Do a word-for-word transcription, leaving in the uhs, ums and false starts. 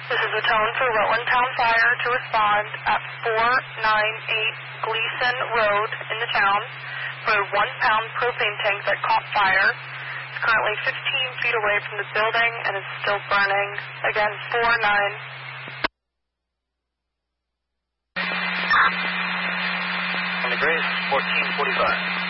This is a tone for Rutland Town Fire to respond at four ninety-eight Gleason Road in the town for a one-pound propane tank that caught fire. It's currently fifteen feet away from the building and is still burning. Again, four nine. On the grade, fourteen forty-five.